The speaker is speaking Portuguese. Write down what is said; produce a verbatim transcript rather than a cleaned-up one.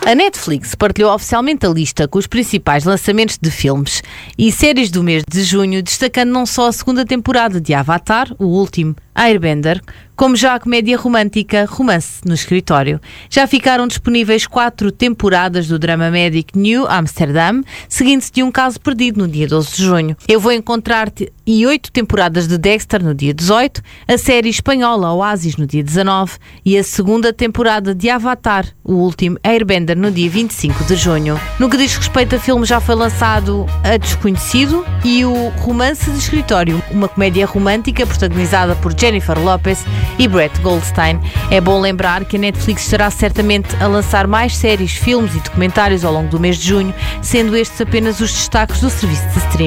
A Netflix partilhou oficialmente a lista com os principais lançamentos de filmes e séries do mês de junho, destacando não só a segunda temporada de Avatar, o último Airbender, como já a comédia romântica Romance no Escritório. Já ficaram disponíveis quatro temporadas do drama médico New Amsterdam, seguindo-se de um caso perdido no dia doze de junho. Eu Vou Encontrar-te e oito temporadas de Dexter no dia dezoito, a série espanhola Oasis no dia dezanove e a segunda temporada de Avatar, o último Airbender, no dia vinte e cinco de junho. No que diz respeito a filmes, já foi lançado A Desconhecido e o Romance de Escritório, uma comédia romântica protagonizada por Jennifer Lopez e Brett Goldstein. É bom lembrar que a Netflix estará certamente a lançar mais séries, filmes e documentários ao longo do mês de junho, sendo estes apenas os destaques do serviço de streaming.